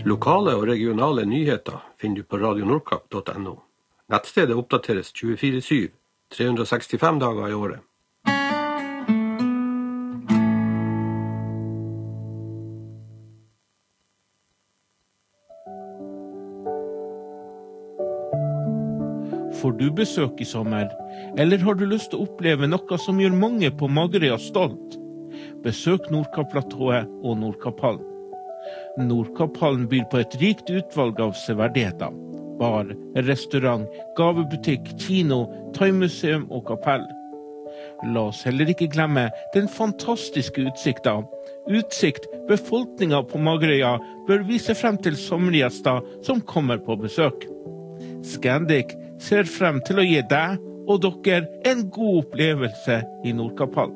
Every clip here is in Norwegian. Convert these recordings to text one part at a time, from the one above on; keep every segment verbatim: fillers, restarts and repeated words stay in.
Lokale og regionale nyheter finner du på radio nordkapp punktum no. Nettstedet oppdateres tjuefire syv, tre hundre og sekstifem dager i året. Får du besøk i sommer, eller har du lyst til å oppleve noe som gjør mange på Magerøya stolt? Besøk Nordkapp-platået og Nordkapphallen. Nordkapphallen byr på et rikt utvalg av severdigheter. Bar, restaurant, gavebutikk, kino, thaimuseum og kapell. La oss heller ikke glemme den fantastiske utsikten. Utsikt befolkningen på Magerøya bør vise frem til sommergjester som kommer på besøk. Scandic ser frem til å gi deg og dere en god opplevelse i Nordkapphallen.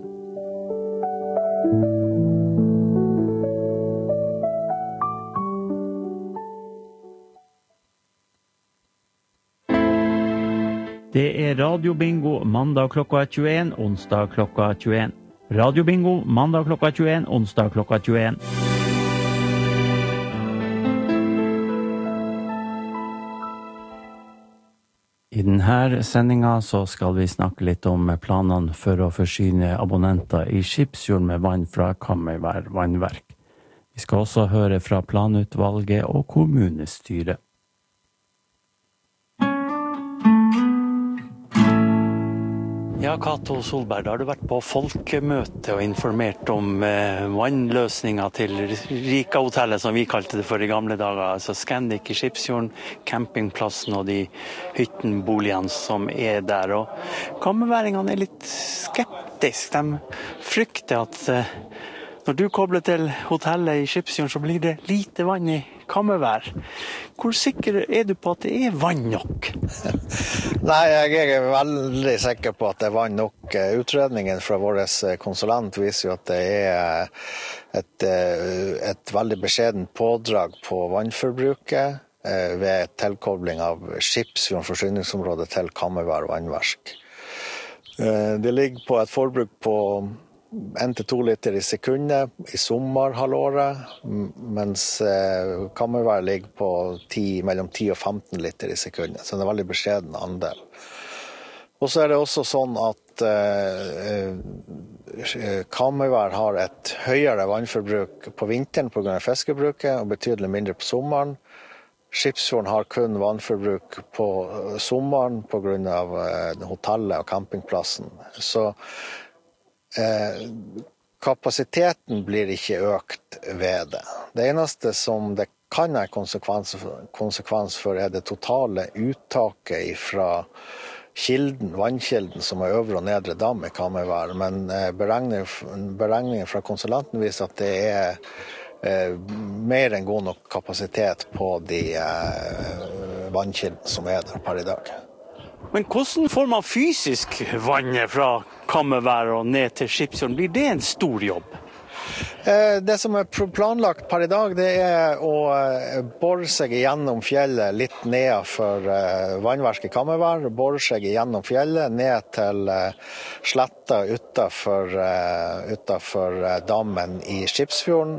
Det er Radio Bingo mandag klokka tjueen, onsdag klokka tjueen. Radio Bingo mandag klokka tjueen, onsdag klokka tjueen. I denne sendingen så skal vi snakke litt om planene for å forsyne abonnenter i Skipsfjorden med vann fra Kamøyvær vannverk. Vi skal også høre fra planutvalget og kommunestyret. Ja, Kato Solberg, da har du vært på folkemøte og informert om eh, vannløsninger til Rika-hotellet, som vi kalte det for i gamle dager, altså Scandic i Skipsfjorden, campingplassen og de hyttenboligene som er der. Og kammerværingene er litt skeptiske. De frykter at eh, når du kobler til hotellet i Skipsfjorden, så blir det lite vann i Kamøyvær. Hvor sikker er du på at det er vann nok? Nei, jeg er veldig sikker på at det er vann nok. Utredningen fra vår konsulent viser jo at det er et, et veldig beskjedent pådrag på vannforbruket ved tilkobling av Skipsfjorden forsyningsområde til Kamøyvær vannverk. Det ligger på et forbruk på en til to liter i sekundet i sommerhalvåret, mens Kamøyvær ligger på ti, mellom ti og femten liter i sekundet, så det er en veldig beskjeden andel. Og så er det også sånn at eh, Kamøyvær har et høyere vannforbruk på vinteren på grunn av fiskebruket, og betydelig mindre på sommeren. Skipsfjorden har kun vannforbruk på sommeren på grunn av eh, hotellet og campingplassen. Så Eh, kapasiteten blir ikke økt ved det. Det eneste som det kan ha konsekvens, konsekvens for er det totale uttaket fra kilden, vannkilden som er øvre og nedre dam i Kamøyvær. Men eh, beregningen, beregningen fra konsulenten viser at det er eh, mer enn god nok kapasitet på de eh, vannkildene som er der per i dag. Men hvordan får man fysisk vannet fra Kamøyvær og ned til Skipsfjorden? Blir det en stor jobb? Det som er planlagt per i dag, det er å bore seg gjennom fjellet litt ned for vannverket i Kamøyvær, bore seg gjennom fjellet ned til sletta utenfor, utenfor dammen i Skipsfjorden,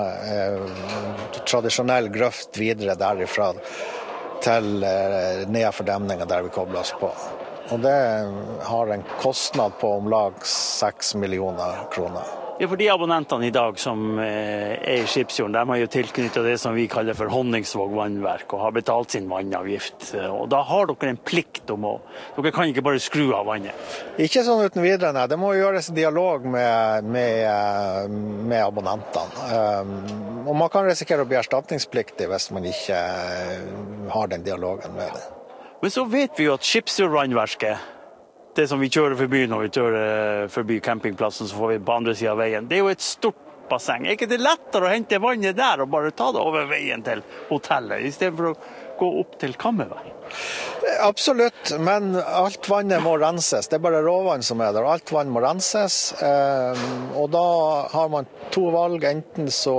og tradisjonell grøft videre derifra til nedenfor demningen der vi kobler oss på. Og det har en kostnad på om lag seks millioner kroner. Ja, for de abonnentene i dag som er i Skipsfjorden, de har jo tilknyttet det som vi kaller for Honningsvåg vannverk, og har betalt sin vannavgift. Og da har dere en plikt om å, dere kan ikke bare skru av vannet. Ikke sånn uten videre, nei. Det må gjøres en dialog med, med, med abonnentene. Um, og man kan risikere å bli erstatningspliktig hvis man ikke har den dialogen med det. Men så vet vi jo at Skipsfjordvannverket, det som vi kjører forbi når vi kjører forbi campingplassen, så får vi på andre siden av veien. Det er jo et stort basseng. Er ikke det lettere å hente vannet der og bare ta det over veien til hotellet, i stedet for å gå opp til Kamøyvær? Absolutt, men alt vannet må renses. Det er bare råvann som er der. Alt vann må renses, og da har man to valg. Enten så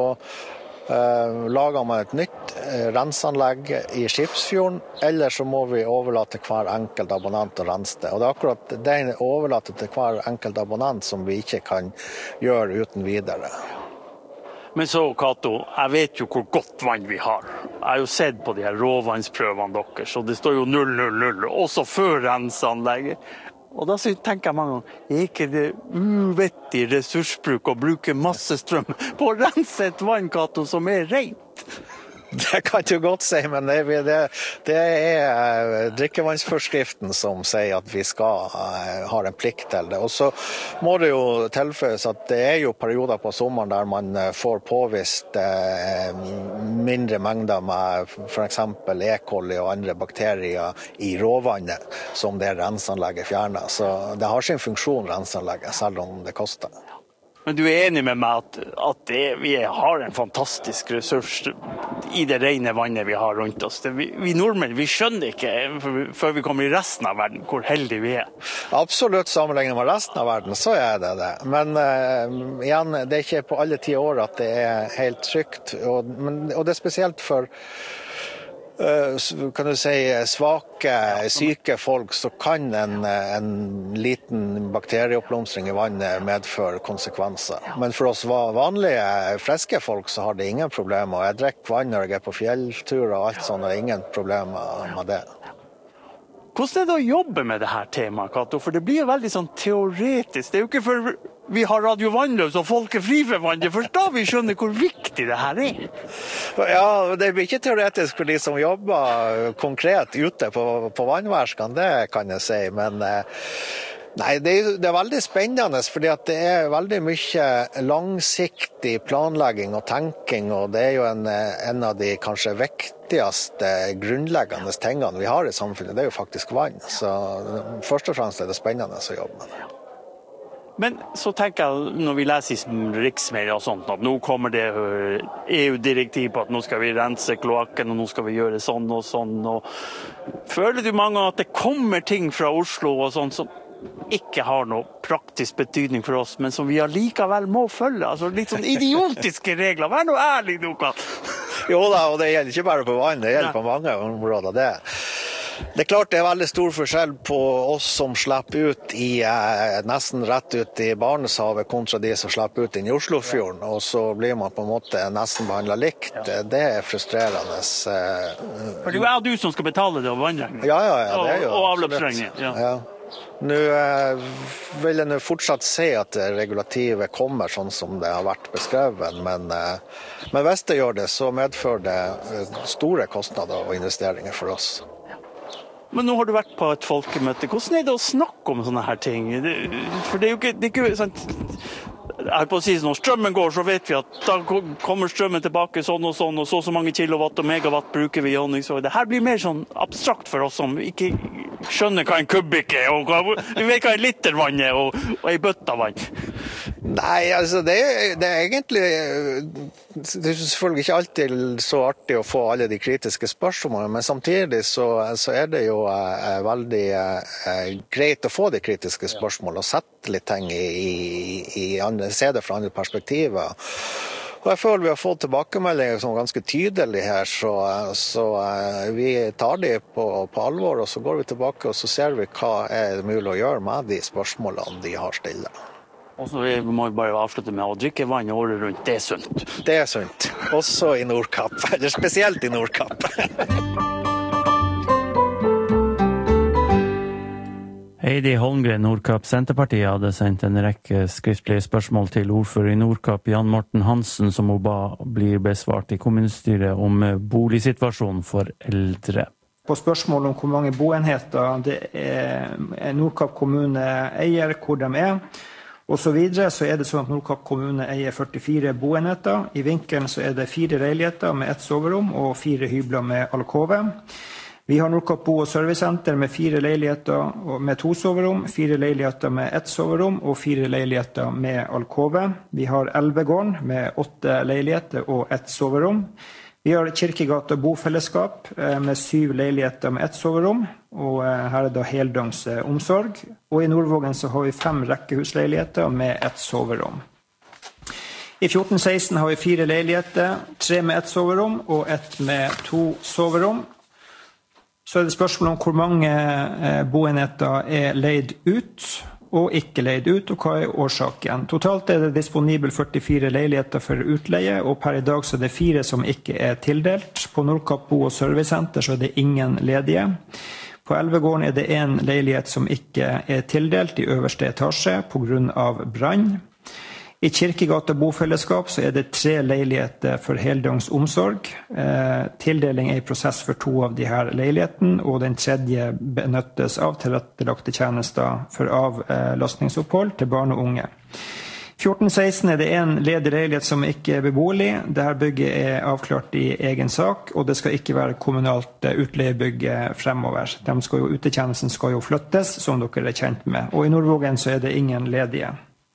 lager man et nytt renseanlegg i Skipsfjorden, eller så må vi overlate hver enkelt abonnent å rense det. Og det er akkurat det overlate til hver enkelt abonnent som vi ikke kan gjøre uten videre. Men så, Kato, jeg vet jo hvor godt vann vi har. Jeg har jo sett på de her råvannsprøvene dere, så det står jo null null null, også før renseanlegget. Og da tenker jeg mange ganger, er ikke det uvettig ressursbruk å bruke masse strøm på å rense et vann, Kato, som er rent? Det kan du godt si, men det, det, det er drikkevannsforskriften som sier at vi skal ha en plikt til det. Og så må det jo tilføyes at det er jo perioder på sommeren der man får påvist mindre mengder med for eksempel E. coli og andre bakterier i råvannet som det renseanlegget fjerner. Så det har sin funksjon, renseanlegget, selv om det koster. Men du er enig med meg at, at det, vi har en fantastisk ressurs i det rene vannet vi har rundt oss. Det, vi, vi nordmenn, vi skjønner ikke før vi kommer i resten av verden hvor heldige vi er. Absolutt sammenlignet med resten av verden, så er det det. Men uh, igjen, det er ikke på alle ti år at det er helt trygt. Og, men, og det er spesielt for kan du si, svake, syke folk, så kan en, en liten bakterieoppblomstring i vannet medføre konsekvenser. Men for oss vanlige, friske folk, så har det ingen problemer. Jeg drikker vann når jeg er på fjellturer og alt sånt, og det er ingen problemer med det. Hvordan er det å jobbe med det her temaet, Kato? For det blir jo veldig sånn teoretisk. Det er jo ikke for vi har Radio Vannløs og folk er fri for vann. Det er først da vi skjønner hvor viktig det her er. Ja, det blir ikke teoretisk for de som jobber konkret ute på, på vannverskene, det kan jeg si. Men nei, det er, det er veldig spennende, fordi at det er veldig mye langsiktig planlegging og tenking, og det er jo en, en av de kanskje viktigste grunnleggende tingene vi har i samfunnet, det er jo faktisk vann. Så først og fremst er det spennende å jobbe med det. Men så tenker jeg, når vi leser i riksmedier og sånt, at nå kommer det E U-direktiv på at nå skal vi rense kloakken, og nå skal vi gjøre sånn og sånn. Og føler du mange ganger at det kommer ting fra Oslo og sånt som ikke har noe praktisk betydning for oss, men som vi allikevel må følge? Altså litt sånn idiotiske regler. Vær nå ærlig, Noka! Jo da, og det gjelder ikke bare på vann, det gjelder på mange områder det. Det er klart det er veldig stor forskjell på oss som slipper ut i, eh, nesten rett ut i Barentshavet kontra de som slipper ut inn i Oslofjorden, og så blir man på en måte nesten behandlet likt. Det er frustrerende. Eh, For det er jo du som skal betale det av vannregningen. Ja, ja, ja, det er jo. Og, og avløpsregningen. Ja. Ja. Nå eh, vil jeg nå fortsatt se at regulativet kommer sånn som det har vært beskrevet, men, eh, men hvis det gjør det, så medfører det store kostnader og investeringer for oss. Men nå har du vært på et folkemøte. Hvordan er det å snakke om sånne her ting? Det, for det er jo ikke, det er ikke sånn, jeg har på å si når strømmen går, så vet vi at da kommer strømmen tilbake sånn og sånn, og så så mange kilowatt og megawatt bruker vi. Og det her blir mer sånn abstrakt for oss som ikke skjønner hva en kubikk er, og hva, vi vet hva en liter vann er, og, og en bøtta vann. Nei, altså det er, det er egentlig det er selvfølgelig ikke alltid så artig å få alle de kritiske spørsmålene, men samtidig så, så er det jo eh, veldig eh, greit å få de kritiske spørsmålene og sette litt ting i, i, i andre, se det fra andre perspektiver. Og jeg føler vi har fått tilbakemeldinger som er ganske tydelige her, så, så uh, vi tar de på, på alvor, og så går vi tilbake og så ser vi hva er mulig å gjøre med de spørsmålene de har stillet. Og så må vi bare avslutte med å drikke vann året rundt, det er sunt. Det er sunt, også i Nordkapp, eller spesielt i Nordkapp. Heidi Holmgren, Nordkapp Senterpartiet, hadde sendt en rekke skriftlige spørsmål til ordfører i Nordkapp, Jan Morten Hansen, som hun ba blir besvart i kommunestyret om boligsituasjonen for eldre. På spørsmål om hvor mange boenheter det er Nordkapp kommune eier, hvor de er, og så videre, så er det sånn at Nordkapp kommune eier førtifire boenheter. I Vinkelen så er det fire leiligheter med ett soverom og fire hybler med alkove. Vi har Nordkapp bo- og servicesenter med fire leiligheter med to soverom, fire leiligheter med ett soverom og fire leiligheter med alkove. Vi har Elvegården med åtte leiligheter og ett soverom. Vi har Kirkegata bofellesskap med syv leiligheter med ett soverom, og her er det heldøgns omsorg. Og i Nordvågen så har vi fem rekkehusleiligheter med ett soverom. I fjorten seksten har vi fire leiligheter, tre med ett soverom og ett med to soverom. Så er det spørsmål om hvor mange boenheter er leid ut. og ikke leid ut, og hva er årsaken? Totalt er det disponibel førtifire leiligheter for utleie, og per i dag så er det fire som ikke er tildelt. På Nordkapp Bo- og Servicesenter så er det ingen ledige. På Elvegården er det en leilighet som ikke er tildelt i øverste etasje på grunn av brann. I Kirkegata bofellesskap så er det tre leiligheter for heldøgns omsorg. Eh, tildeling er i prosess for to av de her leilighetene, og den tredje benyttes av tilrettelagte tjenester for avlastningsopphold til barn og unge. fjorten seksten er det en ledig leilighet som ikke er beboelig. Dette bygget er avklart i egen sak, og det skal ikke være kommunalt utleiebygg fremover. De skal jo, utetjenesten skal jo flyttes, som dere er kjent med. Og i Nordvågen så er det ingen ledige.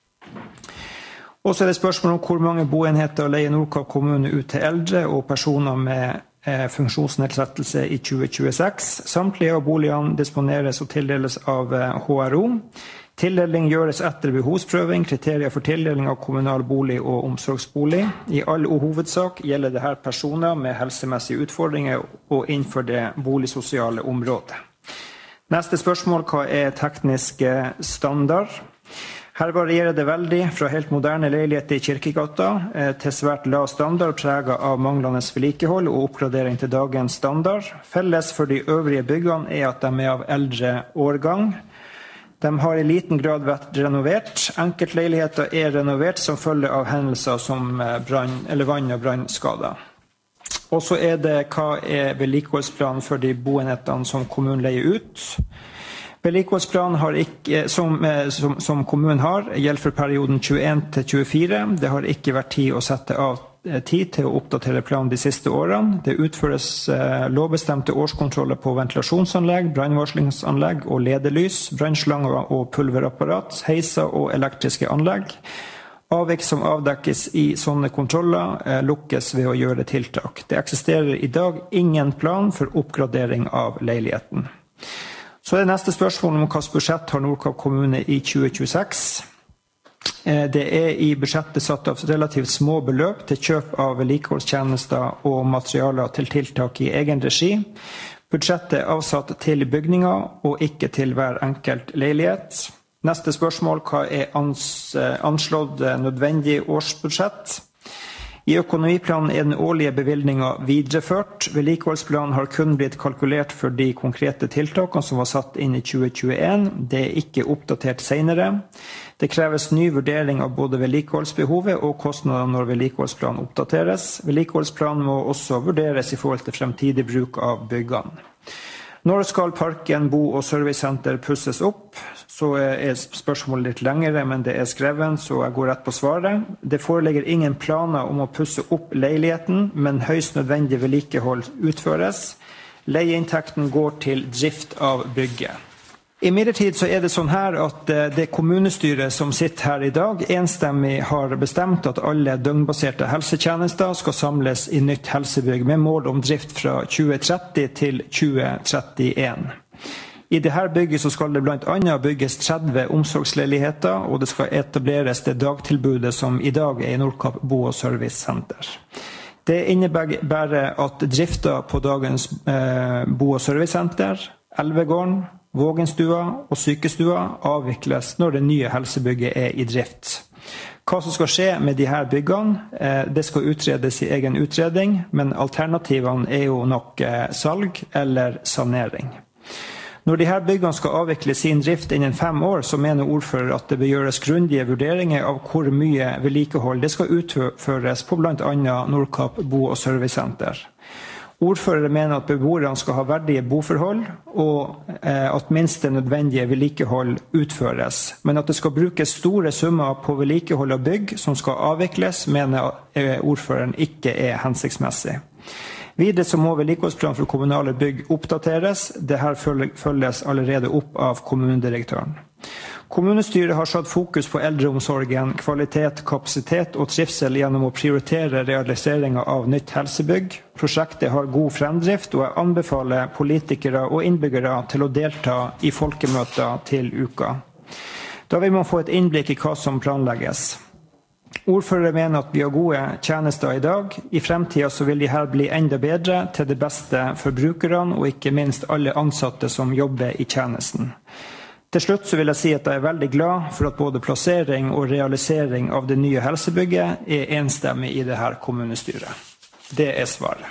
Og så er det spørsmål om hvor mange boenheter leier Nordkapp kommune ut til eldre og personer med eh, funksjonsnedsettelse i tjue tjueseks. Samtlige av boligene disponeres og tildeles av eh, H R O. Tildeling gjøres etter behovsprøving, kriterier for tildeling av kommunal bolig og omsorgsbolig. I all hovedsak gjelder det her personer med helsemessige utfordringer og innenfor det boligsosiale området. Neste spørsmål, hva er teknisk standard? Her varierer det veldig fra helt moderne leiligheter i Kirkegata eh, til svært lav standard preget av manglende vedlikehold og oppgradering til dagens standard. Felles for de øvrige byggene er at de er av eldre årgang. De har i liten grad vært renovert. Enkeltleiligheter er renovert som følge av hendelser som brann, eller vann- og brannskader. Og så er det hva er vedlikeholdsplanen for de boenhetene som kommunen leier ut. Vedlikeholdsplanen har ikke, som, som, som kommunen har, gjelder for perioden tjueen til tjuefire. Det har ikke vært tid å sette av tid til å oppdatere planen de siste årene. Det utføres eh, lovbestemte årskontroller på ventilasjonsanlegg, brannvarslingsanlegg og ledelys, brannslanger og pulverapparat, heiser og elektriske anlegg. Avvik som avdekkes i sånne kontroller eh, lukkes ved å gjøre tiltak. Det eksisterer i dag ingen plan for oppgradering av leiligheten. Så er det neste spørsmål om hvilket budsjett har Nordkapp kommune i tjue tjueseks. Det er i budsjettet satt av relativt små beløp til kjøp av vedlikeholdstjenester og materialer til tiltak i egen regi. Budsjettet er avsatt til bygninger og ikke til hver enkelt leilighet. Neste spørsmål, hva er anslått nødvendig årsbudsjett? I økonomiplanen er den årlige bevilgningen videreført. Vedlikeholdsplanen har kun blitt kalkulert for de konkrete tiltakene som var satt inn i tjue tjueen. Det er ikke oppdatert senere. Det kreves ny vurdering av både vedlikeholdsbehovet og kostnader når vedlikeholdsplanen oppdateres. Vedlikeholdsplanen må også vurderes i forhold til fremtidig bruk av byggene. Når skal parken, bo- og servicesenter pusses opp? Så er spørsmålet litt lengre, men det er skrevet, så jeg går rett på svaret. Det foreligger ingen planer om å pusse opp leiligheten, men høyst nødvendig vedlikehold utføres. Leieinntekten går til drift av bygget. I midlertid så er det sånn her at det kommunestyret som sitter her i dag enstemmig har bestemt at alle døgnbaserte helsetjenester skal samles i nytt helsebygg med mål om drift fra tjue tretti til tjue trettien. I dette bygget så skal det blant annet bygges tretti omsorgsleiligheter, og det skal etableres det dagtilbudet som i dag er i Nordkapp Bo- og Servicesenter. Det innebærer at drifta på dagens eh, Bo- og Servicesenter, Elvegården, Vågenstua og sykestua avvikles når det nye helsebygget er i drift. Hva som skal skje med de her byggene, det skal utredes i egen utredning, men alternativene er jo nok salg eller sanering. Når de her byggene skal avvikle sin drift innen fem år, så mener ordfører at det bør gjøres grundige vurderinger av hvor mye vedlikehold det skal utføres på blant annet Nordkapp Bo- og Servicesenter. Ordførere mener at beboerne skal ha verdige boforhold, og eh, at minst det nødvendige vedlikehold utføres. Men at det skal brukes store summer på vedlikehold av bygg som skal avvikles, mener eh, ordføreren ikke er hensiktsmessig. Videre så må vedlikeholdsplanen for kommunale bygg oppdateres. Dette følges allerede opp av kommunedirektøren. Kommunestyret har satt fokus på eldreomsorgen, kvalitet, kapasitet og trivsel gjennom å prioritere realiseringen av nytt helsebygg. Prosjektet har god fremdrift, og jeg anbefaler politikere og innbyggere til å delta i folkemøter til uka. Da vil man få et innblikk i hva som planlegges. Ordførere mener at vi har gode tjenester i dag. I fremtiden så vil de her bli enda bedre til det beste for brukerne, og ikke minst alle ansatte som jobber i tjenesten. Til slutt så vil jeg si at jeg er veldig glad for at både plassering og realisering av det nye helsebygget er enstemmig i det her kommunestyret. Det er svaret.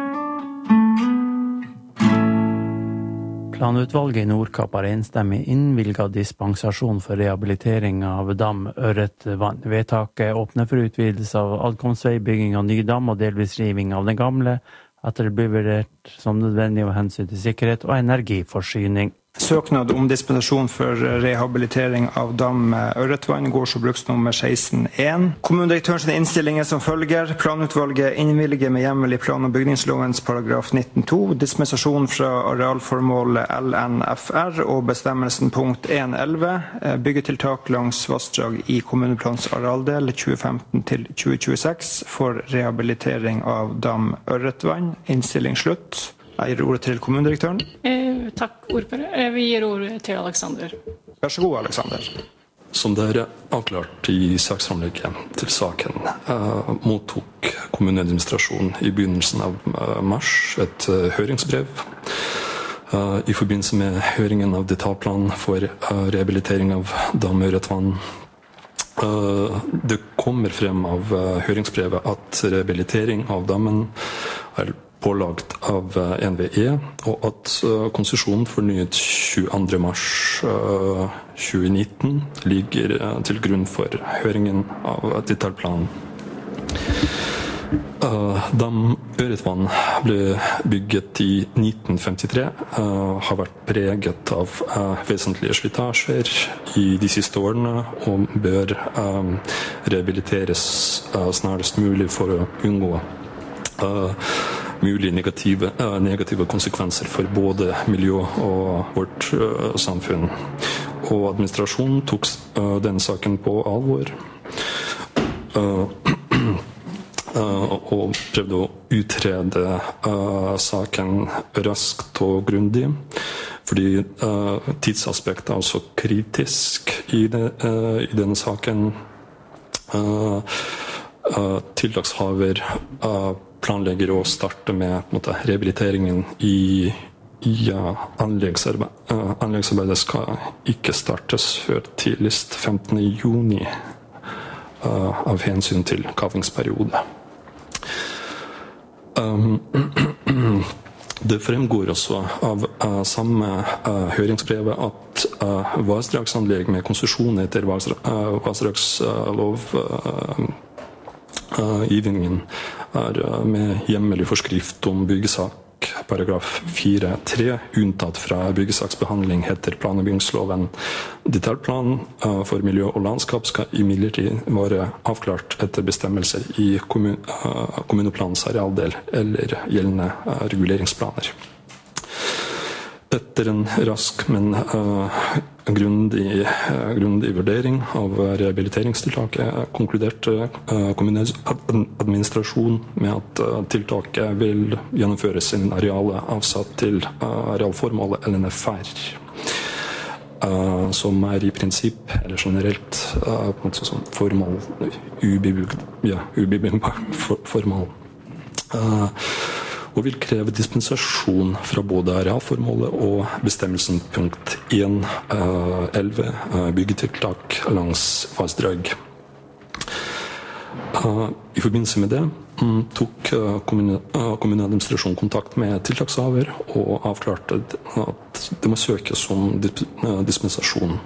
Planutvalget i Nordkapp har enstemmig innvilget dispensasjon for rehabilitering av dam Ørretvann. Vedtaket åpner for utvidelse av adkomstveibygging av ny dam og delvis riving av den gamle, etter det blir vurdert som nødvendig av hensyn til sikkerhet og energiforsyning. Søknad om dispensasjon for rehabilitering av dam Ørretvann går så bruksnummer seksten én. Kommunedirektørens innstilling er som følger. Planutvalget innvilger med hjemmel i plan- og bygningslovens paragraf nitten to dispensasjon fra arealformålet L N F R og bestemmelsen punkt en elleve byggetiltak langs vassdrag i kommuneplans arealdel tjue femten til tjue tjueseks for rehabilitering av dam Ørretvann. Innstilling slutt. Jeg gir ordet til kommunedirektøren. Eh, takk, ordfører. Vi gir ordet til Alexander. Vær så god, Alexander. Som det er avklart i saksframlegget til saken, uh, mottok kommuneadministrasjonen i begynnelsen av uh, mars et uh, høringsbrev uh, i forbindelse med høringen av detaljplan for uh, rehabilitering av dam Ørretvann. Uh, det kommer frem av uh, høringsbrevet at rehabilitering av dammen er pålagt av N V E, og at uh, konsesjonen fornyet tjueandre mars uh, tjue nitten ligger uh, til grunn for høringen av detaljplanen. Uh, dam Ørretvann ble bygget i nitten femtitre, uh, har vært preget av uh, vesentlige slitasjer i de siste årene, og bør um, rehabiliteres uh, snarest mulig for å unngå uh, mulige negative, uh, negative konsekvenser for både miljø og vårt uh, samfunn. Og administrasjonen tok uh, denne saken på alvor uh, uh, og prøvde å utrede uh, saken raskt og grundig, fordi uh, tidsaspektet er også kritisk i, det, uh, i denne saken. Uh, uh, tiltakshaver uh, planlegger å starte med måte, rehabiliteringen i, i ja, anleggsarbeid. Uh, anleggsarbeidet skal ikke startes før tidligst femtende juni uh, av hensyn til kavingsperiode. Um, det fremgår også av uh, samme uh, høringsbrevet at uh, vassdragsanlegg med konsesjon etter vassdragslov uh, uh, givningen er med hjemmel i forskrift om byggesak, paragraf fire tre, unntatt fra byggesaksbehandling etter plan- og bygningsloven. Detaljplan uh, for miljø og landskap skal imidlertid være avklart etter bestemmelser i kommun, uh, kommuneplanens arealdel eller gjeldende uh, reguleringsplaner. Etter en rask, men uh, grundig, uh, grundig vurdering av rehabiliteringstiltaket konkluderte uh, kommuneadministrasjonen med at uh, tiltaket vil gjennomføres innen arealet avsatt til uh, arealformålet L N F R, uh, som er i prinsipp, eller generelt, uh, på en måte som formål, ubebyggbart for, formål. Uh, og vil kreve dispensasjon fra både arealformålet og bestemmelsen punkt en elleve uh, byggetiltak langs vassdrag. Uh, I forbindelse med det um, tok uh, kommune, uh, kommuneadministrasjonen kontakt med tiltakshaver og avklarte at det må søkes om dip, uh, dispensasjon.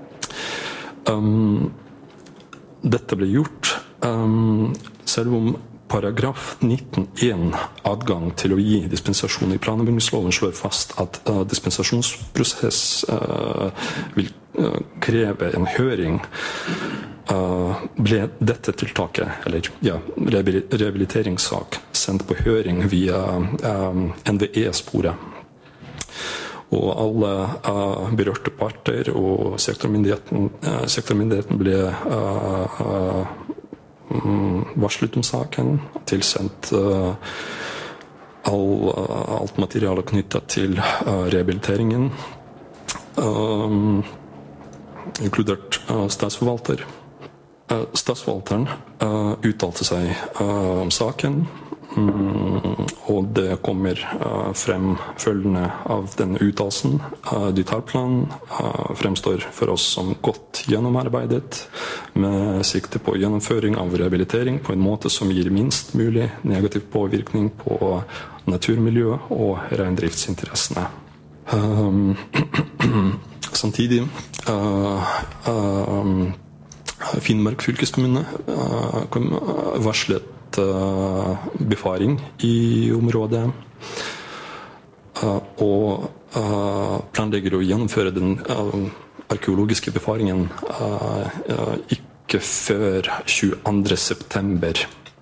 Um, dette ble gjort um, selv om paragraf nitten én adgang til å gi dispensasjon i plan- og bygningsloven slår fast at uh, dispensasjonsprosess uh, vil uh, kreve en høring. Uh, ble dette tiltaket, eller ja, rehabiliteringssak, sendt på høring via uh, N V E-sporet. Og alle uh, berørte parter og sektormyndigheten, uh, sektormyndigheten ble uh, uh, varslet om saken, tilsendt uh, all, uh, alt materiale knyttet til uh, rehabiliteringen, uh, inkludert uh, statsforvalter. Uh, statsforvalteren uh, uttalte seg uh, om saken, og det kommer frem følgende av denne uttalelsen. Detaljplanen fremstår for oss som godt gjennomarbeidet, med sikte på gjennomføring av rehabilitering på en måte som gir minst mulig negativ påvirkning på naturmiljøet og reindriftsinteressene. Samtidig Finnmark fylkeskommune varslet befaring i området og planlegger å gjennomføre den arkeologiske befaringen ikke før tjueandre september.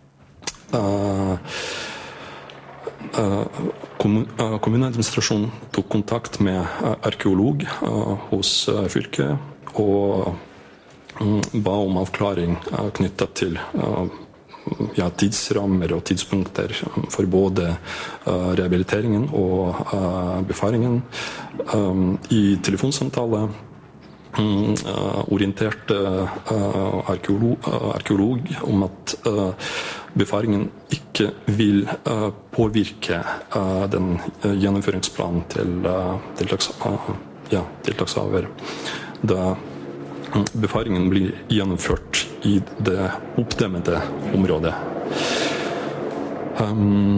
Kommuneadministrasjonen tok kontakt med arkeolog hos fylket og ba om avklaring knyttet til ja, tidsrammer og tidspunkter for både uh, rehabiliteringen og uh, befaringen. Um, I telefonsamtale um, uh, orienterte uh, arkeolog, uh, arkeolog om at uh, befaringen ikke vil uh, påvirke uh, den uh, gjennomføringsplanen til uh, tiltaks, uh, ja, tiltakshaver. Da befaringen blir gjennomført i det oppdemmede området. Um,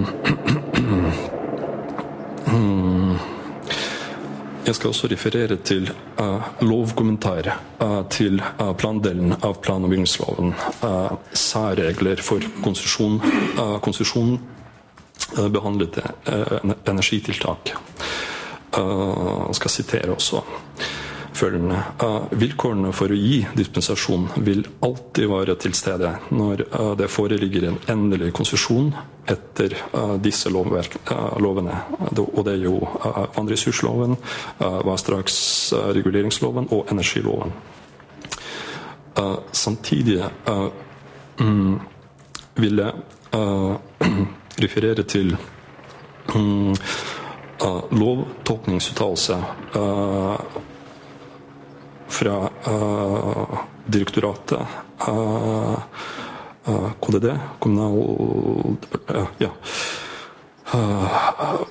jeg skal også referere til uh, lovkommentar uh, til uh, plandelen av plan- og bygningsloven. Uh, særregler for konsesjon, uh, konsesjon uh, behandlede uh, energitiltak. Uh, skal sitere også. Følgende. Uh, vilkårene for å gi dispensasjon vil alltid være til stede når uh, det foreligger en endelig konsesjon etter uh, disse lovverk, uh, lovene. Og det er jo uh, vannressursloven, uh, vassdragsreguleringsloven og energiloven. Uh, samtidig uh, mm, vil jeg uh, referere til um, uh, lovtolkningsuttalelse uh, fra uh, direktoratet uh, uh, K D D, kommunal uh, ja uh,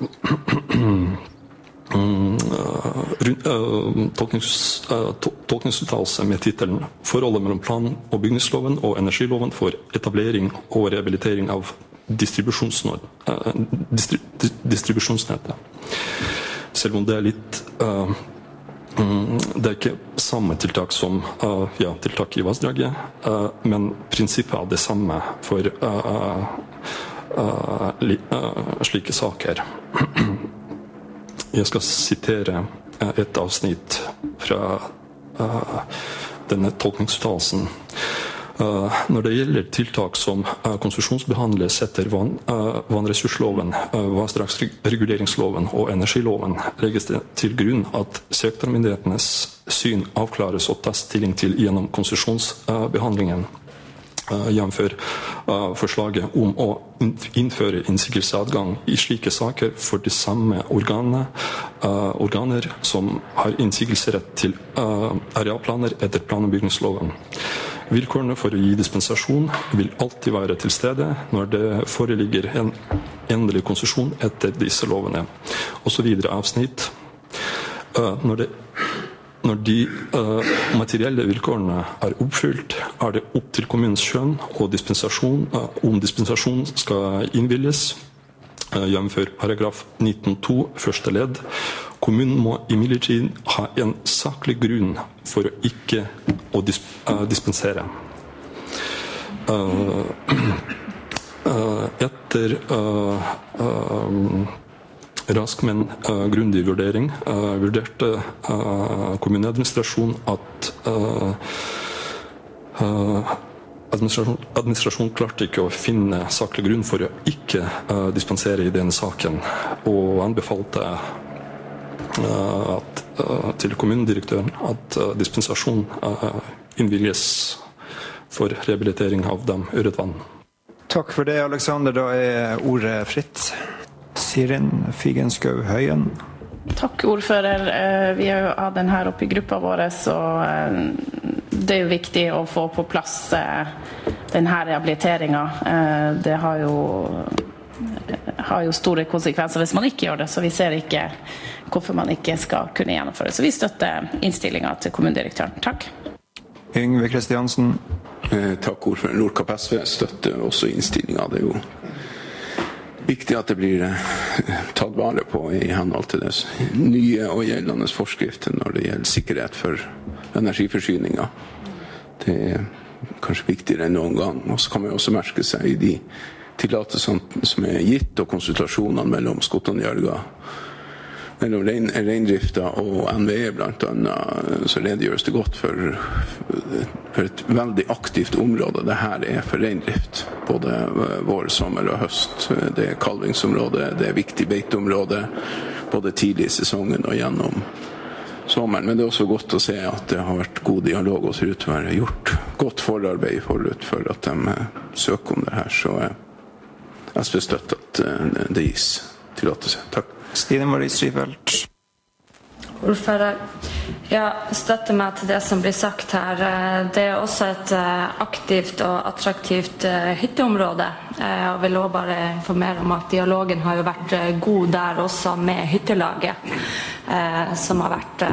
uh, tolknings, uh, tolkningsuttalelse med titelen Forholdet mellom plan- og bygningsloven og energiloven for etablering og rehabilitering av distribusjonsnett, uh, distri, distribusjonsnettet. Selv om det er litt uh, det er ikke samme tiltak som uh, ja, tiltak i vassdraget, uh, men prinsippet er det samme for uh, uh, li, uh, slike saker. Jeg skal sitere uh, et avsnitt fra uh, denne tolkningsuttalelsen. Uh, når det gjelder tiltak som uh, konsesjonsbehandles etter vann, uh, vannressursloven, uh, vassdragsreguleringsloven og energiloven, legges det til grunn at sektormyndighetenes syn avklares og tas stilling til gjennom konsesjonsbehandlingen, uh, jevnfør uh, forslaget om å innføre innsigelsesadgang i slike saker for de samme organer, uh, organer som har innsigelserett til uh, arealplaner etter plan- og bygningsloven. Vilkårene for å gi dispensasjon vil alltid være til stede når det foreligger en endelig konsesjon etter disse lovene. Og så videre avsnitt. Uh, når, det, når de uh, materielle vilkårene er oppfylt, er det opp til kommunens skjønn og dispensasjon, uh, om dispensasjon skal innvilges, uh, jevnfør paragraf nitten to første ledd. Kommunen må imidlertid ha en saklig grunn for å ikke å disp uh, dispensere. Uh, uh, etter uh, uh, rask, men uh, grundig vurdering uh, vurderte uh, kommuneadministrasjonen at uh, uh, administrasjon, administrasjon klarte ikke å finne saklig grunn for å ikke uh, dispensere i denne saken, og anbefalte Uh, at, uh, til kommunedirektøren at uh, dispensasjon uh, innvilges for rehabilitering av dem Ørretvann. Takk for det, Alexander. Da er ordet fritt. Sirin Figenschou Høyen. Takk, ordfører. Vi har jo hatt den her oppe i gruppa vår, så det er jo viktig å få på plass den her rehabiliteringen. Det har jo har jo store konsekvenser hvis man ikke gjør det, så vi ser ikke hvorfor man ikke skal kunne gjennomføre. Så vi støtter innstillingen til kommunedirektøren. Takk. Yngve Kristiansen. Eh, takk ordfører. Nordkapp S V støtter også innstillingen. Det er jo viktig at det blir tatt vare på i henhold til det nye og gjeldende forskrifter når det gjelder sikkerhet for energiforsyninger. Det er kanskje viktigere enn noen gang. Og så kan man også merke seg i de tillatelsene som er gitt og konsultasjonene mellom Skotland-Jørga, mellom rein, reindrifta og N V E blant annet, så redegjøres det godt for, for et veldig aktivt område det her er for reindrift. Både vår, sommer og høst. Det er kalvingsområde, det er viktig beiteområde, både tidlig i sesongen og gjennom sommeren. Men det er også godt å se at det har vært god dialog og ser ut til å være gjort godt forarbeid forut for at de søker om det her. Så S V støtter at det gis tillatelse. Takk. Stine Marie Strifeldt. Ordfører, jeg støtter meg til det som blir sagt her. Det er også et aktivt og attraktivt hytteområde. Jeg vil også bare informere om at dialogen har jo vært god der også med hyttelaget, som har vært,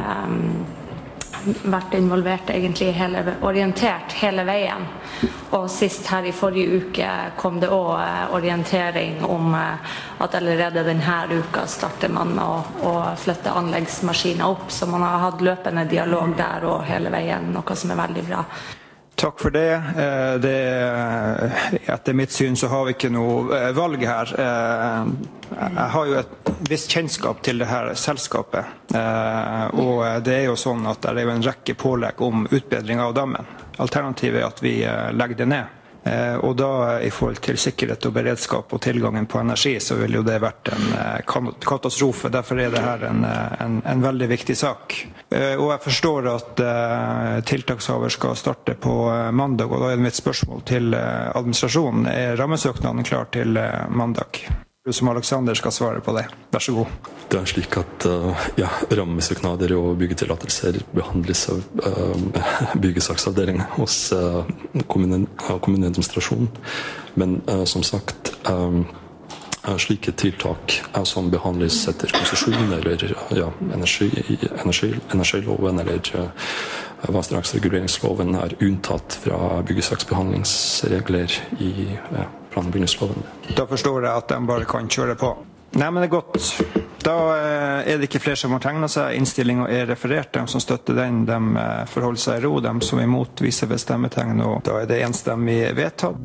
vært involvert egentlig hele, orientert hele veien. Og sist her i forrige uke kom det også orientering om at allerede denne uka starter man med å, å flytte anleggsmaskiner opp, så man har hatt løpende dialog der og hele veien, noe som er veldig bra. Takk for det. det. Etter mitt syn så har vi ikke noe valg her. Jeg har jo et visst kjennskap til det her selskapet, og det er jo sånn at det er jo en rekke pålegg om utbedring av dammen. Alternativet er at vi legger det ned. Og da i forhold til sikkerhet og beredskap og tilgangen på energi, så vil jo det vært en katastrofe. Derfor er det her en, en, en veldig viktig sak. Og jeg forstår at tiltakshaver skal starte på mandag, og da er det mitt spørsmål til administrasjonen. Er rammesøknaden klar til mandag? Du som Alexander skal svare på det. Vær så god. Det er slik at uh, ja, rammesøknader og byggetillatelser behandles av uh, byggesaksavdelingen hos uh, kommunen, uh, kommuneadministrasjonen. Men uh, som sagt, um, uh, slike tiltak uh, som behandles etter konsesjon eller ja, energi, energi, energiloven eller uh, vassdragsreguleringsloven er unntatt fra byggesaksbehandlingsregler i uh, plan- og bygningsloven. Da forstår jeg at de bare kan kjøre på. Nei, men det er godt. Da er det ikke flere som har tegnet seg. Innstillingen er referert. De som støtter den, de forholder seg i ro. De som er imot viser ved stemmetegn, og da er det enstemmig vedtatt.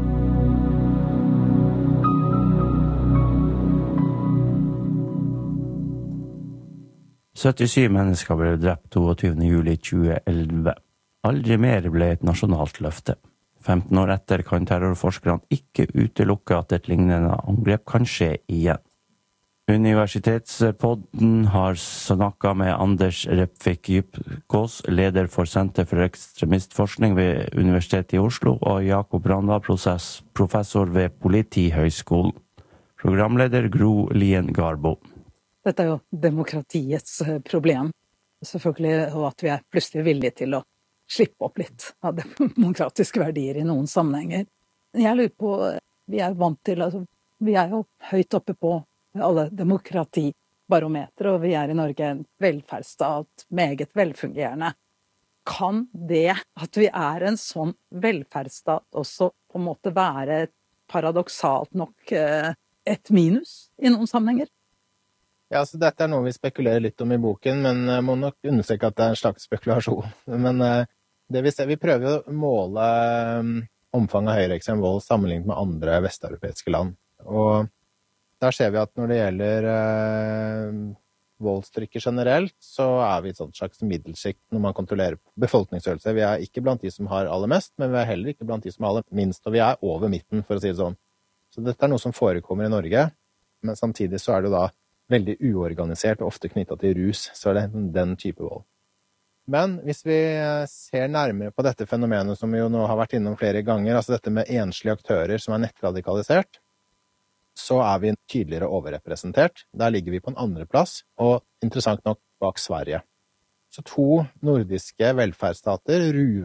syttisju mennesker ble drept toogtyvende juli tjueelleve. Aldri mer ble et nasjonalt løfte. femten år etter kan terrorforskerne ikke utelukke at et lignende angrep kan skje igjen. Universitetspodden har snakket med Anders Repvik Djupkås, leder for Senter for ekstremistforskning ved Universitetet i Oslo, og Jakob Randal, professor ved Politihøgskolen. Programleder Gro Lien Garbo. Dette er jo demokratiets problem, selvfølgelig, og at vi er plutselig villige til å slippe opp litt av demokratiske verdier i noen sammenhenger. Jeg lurer på, vi er vant til, altså, vi er jo høyt oppe på alle demokratibarometer, og vi er i Norge en velferdsstat, meget velfungerende. Kan det at vi er en sånn velferdsstat også på en måte være paradoksalt nok et minus i noen sammenhenger? Ja, så dette er noe vi spekulerer litt om i boken, men jeg må nok understreke at det er en slags spekulasjon. Men det vi ser, vi prøver jo å måle omfanget av høyreekstrem vold sammenlignet med andre vesteuropeiske land. Og der ser vi at når det gjelder eh, voldstrykker generelt, så er vi et sånt slags middelsjikt når man kontrollerer befolkningsstørrelse. Vi er ikke blant de som har aller mest, men vi er heller ikke blant de som har aller minst, og vi er over midten, for å si det sånn. Så dette er noe som forekommer i Norge, men samtidig så er det da veldig uorganisert og ofte knyttet til rus, så er det den type vold. Men hvis vi ser nærmere på dette fenomenet som vi jo nå har vært innom flere ganger, altså dette med enslige aktører som er nettradikalisert, så er vi tydeligere overrepresentert. Der ligger vi på en andre plass, og interessant nok bak Sverige. Så to nordiske velferdsstater ruver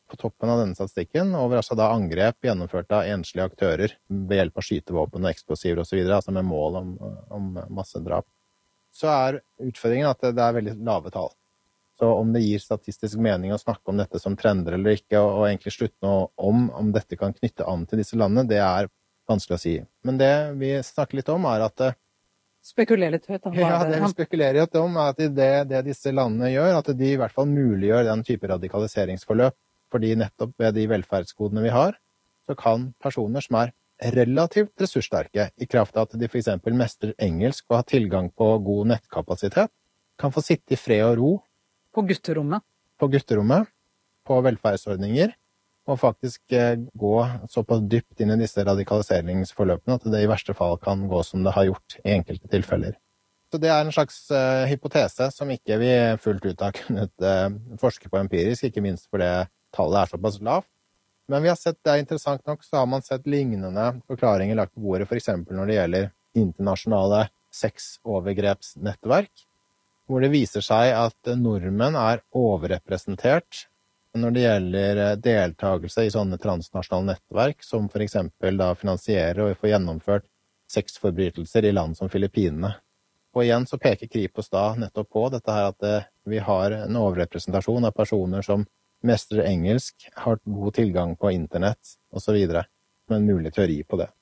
på toppen av denne statistikken over altså da angrep gjennomført av enslige aktører ved hjelp av skytevåpen og eksplosiver og så videre, altså med mål om, om massedrap. Så er utfordringen at det er veldig lave tall. Så om det gir statistisk mening å snakke om dette som trender eller ikke, og, og egentlig slutte noe om om dette kan knytte an til disse landene, det er vanskelig å si. Men det vi snakker litt om er at Spekulerer litt høyt. Ja, det vi spekulerer litt om er at det, det disse landene gjør, at de i hvert fall muliggjør den type radikaliseringsforløp, fordi nettopp ved de velferdskodene vi har, så kan personer som er relativt ressurssterke, i kraft av at de for eksempel mestrer engelsk og har tilgang på god nettkapasitet, kan få sitte i fred og ro på gutterommet, på gutterommet, på velferdsordninger, og faktisk gå såpass dypt inn i disse radikaliseringsforløpene at det i verste fall kan gå som det har gjort i enkelte tilfeller. Så det er en slags uh, hypotese som ikke vi fullt ut har kunnet uh, forske på empirisk, ikke minst fordi tallet er såpass lavt. Men vi har sett, det er interessant nok, så har man sett lignende forklaringer lagt på bordet, for eksempel når det gjelder internasjonale sexovergrepsnettverk, hvor det viser seg at nordmenn er overrepresentert når det gjelder deltakelse i sånne transnasjonale nettverk, som for eksempel da finansierer og får gjennomført sexforbrytelser i land som Filippinene. Og igjen så peker Kripos da nettopp på dette her at vi har en overrepresentasjon av personer som mestrer engelsk, har god tilgang på internett og så videre, med en mulig teori på det.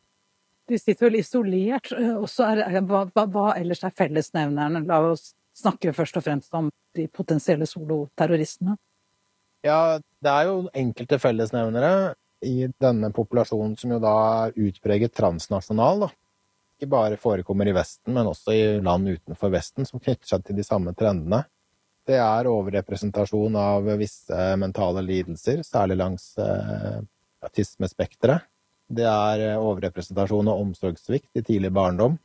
De sitter vel isolert, og så er, er hva, hva ellers er fellesnevnerne? La oss snakke først og fremst om de potensielle soloterroristene. Ja, det er jo enkelte fellesnevnere i denne populasjonen som jo da er utpreget transnasjonal, da. Ikke bare forekommer i Vesten, men også i land utenfor Vesten, som knytter seg til de samme trendene. Det er overrepresentasjon av visse mentale lidelser, særlig langs eh, autismespekteret. Det er overrepresentasjon av omsorgssvikt i tidlig barndom,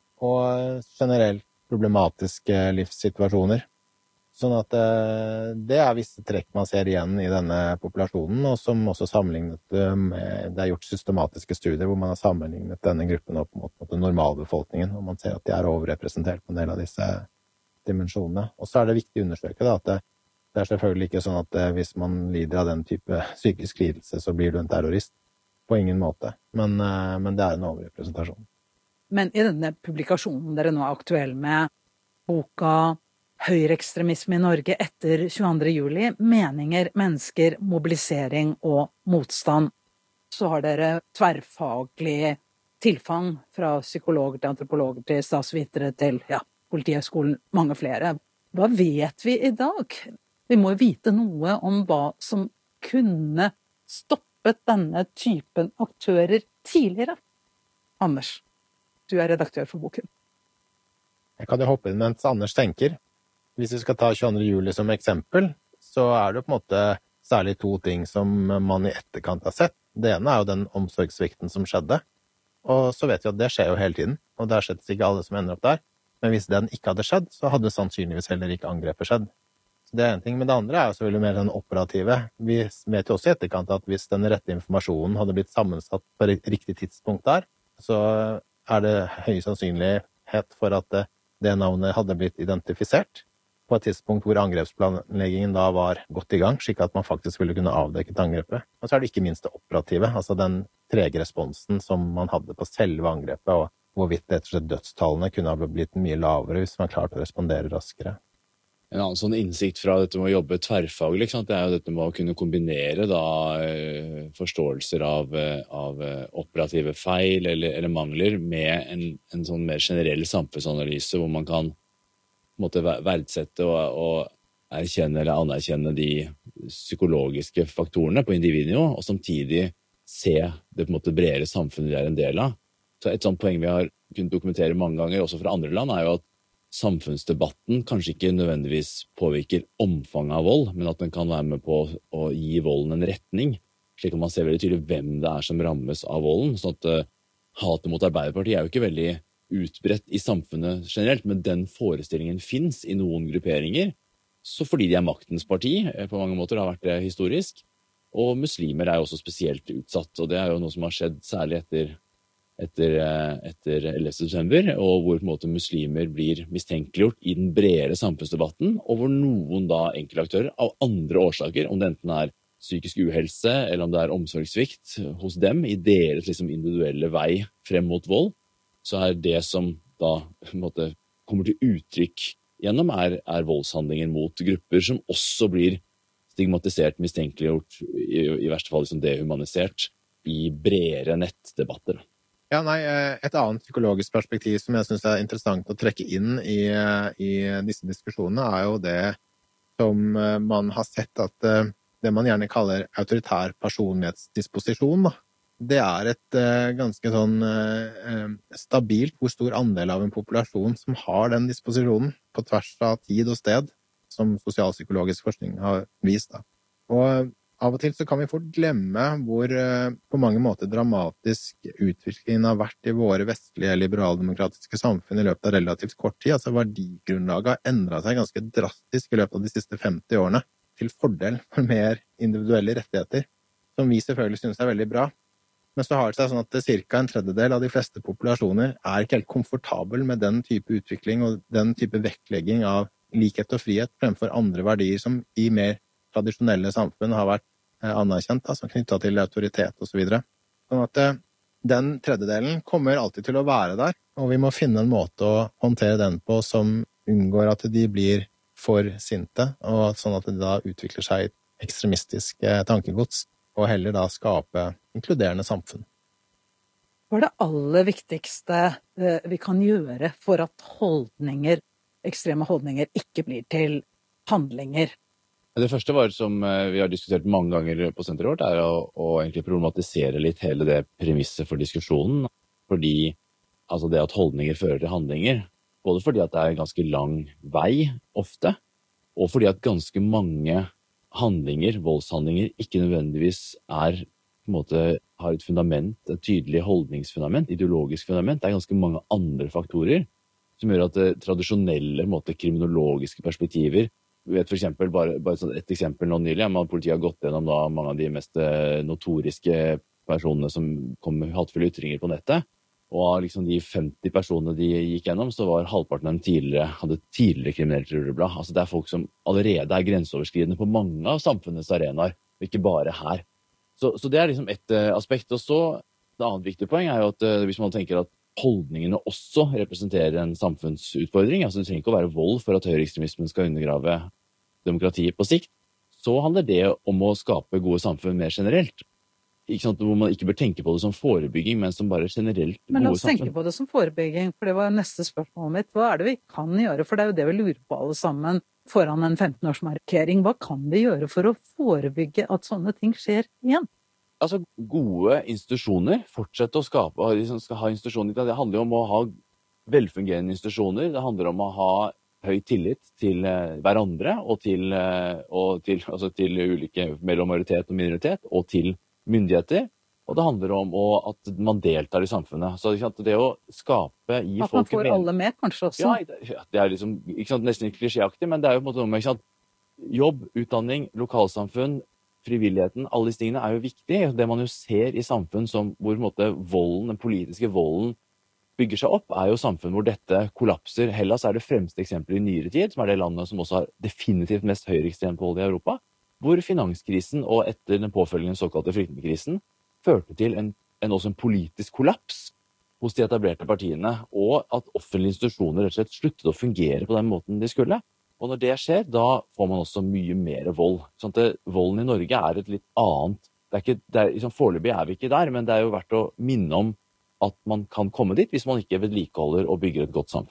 og generelt problematiske livssituasjoner. Sånn at det er visse trekk man ser igjen i denne populasjonen, og som også sammenlignet med, det er gjort systematiske studier hvor man har sammenlignet denne gruppen opp mot, mot den normalbefolkningen, og man ser at de er overrepresentert på en del av disse dimensjonene. Og så er det viktig å understreke da, at det, det er selvfølgelig ikke sånn at hvis man lider av den type psykisk lidelse, så blir du en terrorist. På ingen måte, men, men det er en overrepresentasjon. Men i denne publikasjonen dere nå er aktuell med, boka Høyreekstremisme i Norge etter tjueandre juli, meninger, mennesker, mobilisering og motstand, så har dere tverrfaglig tilfang fra psykologer til antropologer til statsvitere til ja, Politihøgskolen, mange flere. Hva vet vi i dag? Vi må vite noe om hva som kunne stoppet denne typen aktører tidligere. Anders, du er redaktør for boken. Jeg kan jo hoppe inn mens Anders tenker. Hvis vi skal ta tjueandre juli som eksempel, så er det på en måte særlig to ting som man i etterkant har sett. Det ene er jo den omsorgssvikten som skjedde, og så vet vi at det skjer jo hele tiden, og det er slett ikke alle som ender opp der. Men hvis den ikke hadde skjedd, så hadde sannsynligvis heller ikke angrepet skjedd. Så det er en ting, men det andre er jo selvfølgelig mer den operative. Vi vet jo også i etterkant at hvis den rette informasjonen hadde blitt sammensatt på riktig tidspunkt der, så er det høy sannsynlighet for at det navnet hadde blitt identifisert på et tidspunkt hvor angrepsplanleggingen da var godt i gang, slik at man faktisk ville kunne avdekke angrepet. Og så er det ikke minst det operative, altså den trege responsen som man hadde på selve angrepet, og hvorvidt rett og slett dødstallene kunne ha blitt mye lavere hvis man klarte å respondere raskere. En annen sånn innsikt fra dette med å jobbe tverrfaglig, det er jo dette med å kunne kombinere da, forståelser av, av operative feil eller, eller mangler med en, en sånn mer generell samfunnsanalyse hvor man kan måtte verdsette og, og erkjenne eller anerkjenne de psykologiske faktorene på individnivå, og samtidig se det på en måte bredere samfunnet de er en del av. Så et sånt poeng vi har kunnet dokumentere mange ganger, også fra andre land, er jo at samfunnsdebatten kanskje ikke nødvendigvis påvirker omfanget av vold, men at den kan være med på å gi volden en retning, slik at man ser veldig tydelig hvem det er som rammes av volden. Sånn at uh, hatet mot Arbeiderpartiet er jo ikke veldig utbredt i samfunnet generelt, men den forestillingen finnes i noen grupperinger, så fordi de er maktens parti, på mange måter har vært det historisk, og muslimer er jo også spesielt utsatt, og det er jo noe som har skjedd særlig etter, etter, etter ellevte september, og hvor på en måte muslimer blir mistenkeliggjort i den bredere samfunnsdebatten, og hvor noen da enkeltaktører av andre årsaker, om det enten er psykisk uhelse, eller om det er omsorgssvikt hos dem i deres liksom, individuelle vei frem mot vold, så er det som da på en måte, kommer til uttrykk gjennom er, er voldshandlinger mot grupper som også blir stigmatisert, mistenkeliggjort, i, i verste fall liksom dehumanisert i bredere nettdebatter. Ja, nei, et annet psykologisk perspektiv som jeg synes er interessant å trekke inn i, i disse diskusjonene er jo det som man har sett at det man gjerne kaller autoritær personlighetsdisposisjon, da. Det er et ganske sånn stabilt hvor stor andel av en populasjon som har den disposisjonen på tvers av tid og sted, som sosialpsykologisk forskning har vist. Da. Og av og til så kan vi fort glemme hvor på mange måter dramatisk utviklingen har vært i våre vestlige liberaldemokratiske samfunn i løpet av relativt kort tid. Altså verdigrunnlaget har endret seg ganske drastisk i løpet av de siste femti årene til fordel for mer individuelle rettigheter, som vi selvfølgelig synes er veldig bra. Men så har det seg sånn at cirka en tredjedel av de fleste populasjoner er ikke helt komfortabel med den type utvikling og den type vektlegging av likhet og frihet fremfor andre verdier som i mer tradisjonelle samfunn har vært anerkjent, altså knyttet til autoritet og så videre. Sånn at den tredjedelen kommer alltid til å være der, og vi må finne en måte å håndtere den på som unngår at de blir for sinte, og sånn at det da utvikler seg ekstremistisk tankegods, og heller da skape inkluderende samfunn. Hva er det aller viktigste vi kan gjøre for at holdninger, ekstreme holdninger, ikke blir til handlinger? Det første var, som vi har diskutert mange ganger på senteret vårt, er å, å egentlig problematisere litt hele det premisset for diskusjonen. Fordi altså det at holdninger fører til handlinger, både fordi at det er en ganske lang vei ofte, og fordi at ganske mange handlinger, voldshandlinger, ikke nødvendigvis er, på en måte, har et fundament, et tydelig holdningsfundament, ideologisk fundament. Det er ganske mange andre faktorer som gjør at det tradisjonelle, på en måte, kriminologiske perspektiver, vi vet for eksempel, bare, bare et eksempel nå nylig, ja, politiet har gått gjennom da, mange av de mest notoriske personene som kom med hatefulle ytringer på nettet, og av liksom de femti personene de gikk gjennom, så var halvparten av dem tidligere, hadde tidligere kriminelt rulleblad. Altså det er folk som allerede er grenseoverskridende på mange av samfunnets arenaer, og ikke bare her. Så, så det er liksom et uh, aspekt. Og så, det annet viktige poeng er jo at uh, hvis man tenker at holdningene også representerer en samfunnsutfordring, altså det trenger ikke å være vold for at høyreekstremismen skal undergrave demokratiet på sikt, så handler det om å skape gode samfunn mer generelt. Ikke sant, hvor man ikke bør tenke på det som forebygging, men som bare generelt gode samfunn. Men la oss tenke på det som forebygging, for det var neste spørsmål mitt. Hva er det vi kan gjøre? For det er jo det vi lurer på alle sammen foran en femten-årsmarkering. Hva kan vi gjøre for å forebygge at sånne ting skjer igjen? Altså, gode institusjoner, fortsette å skape, liksom skal ha institusjoner, det handler jo om å ha velfungerende institusjoner, det handler om å ha høy tillit til hverandre, og til, og til, altså til ulike mellom majoritet og minoritet, og til myndigheter, og det handler om å, at man deltar i samfunnet. Så det å skape, gi folk... At man får alle med, kanskje også? Ja, det er liksom, ikke sant, nesten ikke klisjéaktig, men det er jo på en måte noe med, ikke sant, jobb, utdanning, lokalsamfunn, frivilligheten, alle disse tingene er jo viktig. Det man jo ser i samfunn som, hvor på en måte volden, den politiske volden, bygger seg opp, er jo samfunn hvor dette kollapser. Hellas er det fremste eksempelet i nyere tid, som er det landet som også har definitivt mest høyreekstremt vold i Europa, hvor finanskrisen og etter den påfølgende såkalte flyktningkrisen førte til en, en, også en politisk kollaps hos de etablerte partiene, og at offentlige institusjoner rett og slett sluttet å fungere på den måten de skulle. Og når det skjer, da får man også mye mer vold. Sånn at det, volden i Norge er et litt annet. Det er ikke, det er, liksom, foreløpig er vi ikke der, men det er jo verdt å minne om at man kan komme dit hvis man ikke vedlikeholder og bygger et godt samfunn.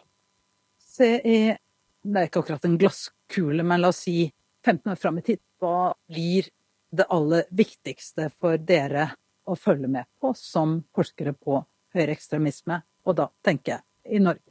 Se i, det er ikke akkurat en glasskule, men la oss si femten år frem i tid, hva blir det aller viktigste for dere å følge med på som forskere på høyreekstremisme, og da tenker jeg i Norge?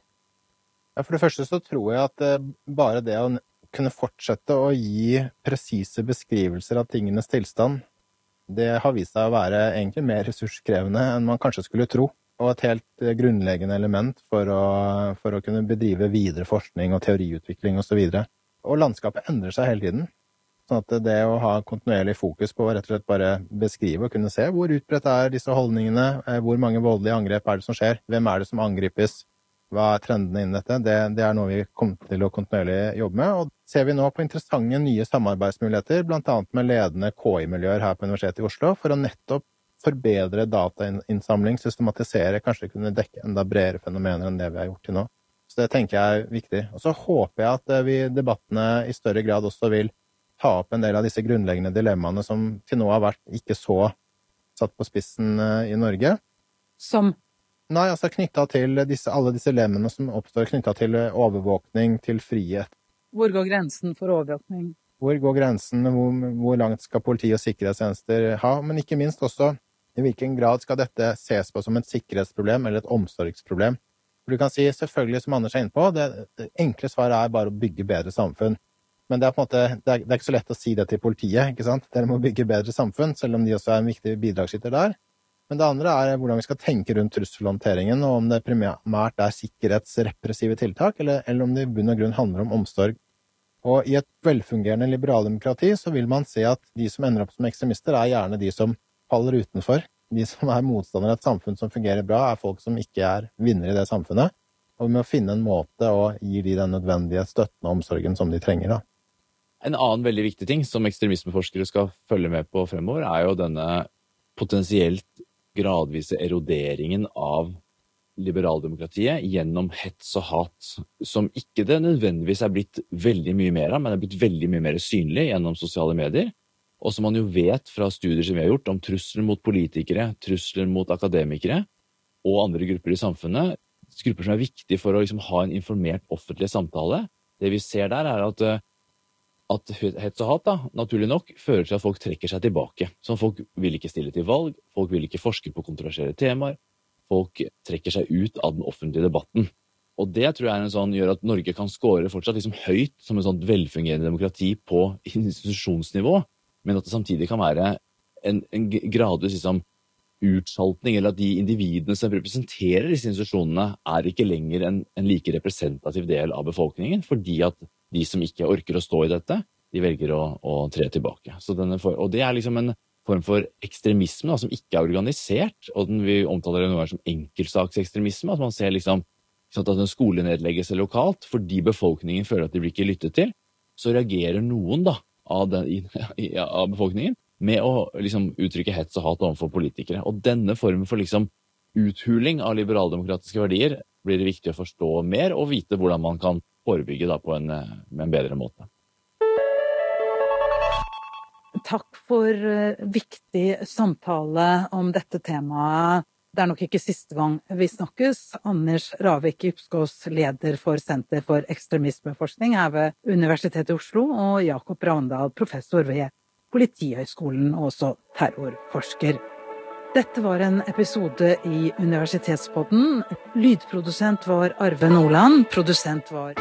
Ja, for det første så tror jeg at bare det å kunne fortsette å gi presise beskrivelser av tingenes tilstand, det har vist seg å være egentlig mer ressurskrevende enn man kanskje skulle tro, og et helt grunnleggende element for å, for å kunne bedrive videre forskning og teoriutvikling og så videre. Og landskapet endrer seg hele tiden, sånn at det å ha kontinuerlig fokus på å rett og slett bare beskrive og kunne se hvor utbredt er disse holdningene, hvor mange voldelige angrep er det som skjer, hvem er det som angripes, hva er trendene innen dette, det, det er noe vi kommer til å kontinuerlig jobbe med, og ser vi nå på interessante nye samarbeidsmuligheter, blant annet med ledende K I-miljøer her på Universitetet i Oslo, for å nettopp forbedre datainnsamling, systematisere, kanskje kunne dekke enda bredere fenomener enn det vi har gjort til nå. Så det tenker jeg er viktig. Og så håper jeg at vi i debattene i større grad også vil ta opp en del av disse grunnleggende dilemmaene som til nå har vært ikke så satt på spissen i Norge. Som? Nei, altså knyttet til disse, alle disse dilemmene som oppstår knyttet til overvåkning, til frihet. Hvor går grensen for overvåkning? Hvor går grensen, hvor, hvor langt skal politi og sikkerhetstjenester ha, men ikke minst også i hvilken grad skal dette ses på som et sikkerhetsproblem eller et omsorgsproblem. For du kan si, selvfølgelig som Anders er inne på, det, det enkle svaret er bare å bygge bedre samfunn. Men det er på en måte, det er, det er ikke så lett å si det til politiet, ikke sant? Dere må bygge bedre samfunn, selv om de også er en viktig bidragsskytter der. Men det andre er hvordan vi skal tenke rundt trusselhåndteringen, og om det primært er sikkerhetsrepressive tiltak, eller, eller om det i bunn og grunn handler om omsorg. Og i et velfungerende liberaldemokrati så vil man se at de som ender opp som ekstremister er gjerne de som faller utenfor. De som er motstandere av et samfunn som fungerer bra, er folk som ikke er vinnere i det samfunnet. Og vi må finne en måte å gi de den nødvendige støtten og omsorgen som de trenger da. En annen veldig viktig ting som ekstremismeforskere skal følge med på fremover, er jo denne potensielt gradvise eroderingen av liberaldemokratiet gjennom hets og hat, som ikke det nødvendigvis er blitt veldig mye mer av, men er blitt veldig mye mer synlig gjennom sosiale medier, og som man jo vet fra studier som vi har gjort om trusler mot politikere, trusler mot akademikere og andre grupper i samfunnet, grupper som er viktige for å liksom ha en informert offentlig samtale. Det vi ser der er at at hets og hat, da, naturlig nok, fører til at folk trekker seg tilbake. Så folk vil ikke stille til valg, folk vil ikke forske på kontroversielle temaer, folk trekker seg ut av den offentlige debatten. Og det tror jeg er en sånn, gjør at Norge kan score fortsatt liksom høyt som en sånn velfungerende demokrati på institusjonsnivå, men at det samtidig kan være en, en gradvis liksom, utsaltning, eller at de individene som representerer disse institusjonene er ikke lenger en, en like representativ del av befolkningen, fordi at de som ikke orker å stå i dette, de velger å, å tre tilbake. Så denne for, og det er liksom en form for ekstremisme da, som ikke er organisert, og den vi omtaler det noe som enkeltsaksekstremisme, at man ser liksom sånn at en skole nedlegges lokalt, fordi befolkningen føler at de blir ikke lyttet til, så reagerer noen da, av, den, av befolkningen med å liksom, uttrykke hets og hat overfor politikere. Og denne formen for liksom, uthuling av liberaldemokratiske verdier blir det viktig å forstå mer og vite hvordan man kan forebygge da, på en, med en bedre måte. Takk for viktig samtale om dette temaet. Det er nok ikke siste gang vi snakkes. Anders Ravik Djupskås, leder for Senter for ekstremismeforskning her ved Universitetet i Oslo, og Jakob Ravndal, professor ved Politihøgskolen og også terrorforsker. Dette var en episode i Universitetspodden. Lydprodusent var Arve Nordland, produsent var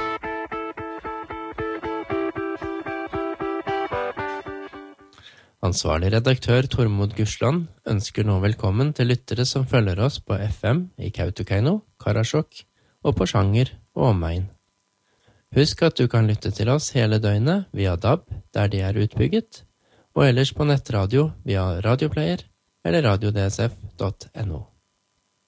Ansvarlig redaktør Tormod Gursland ønsker nå velkommen til lyttere som følger oss på F M i Kautokeino, Karasjok og på Sjanger og omegn. Husk at du kan lytte til oss hele døgnet via D A B der de er utbygget, og ellers på nettradio via radioplayer eller radio d s f punktum n o.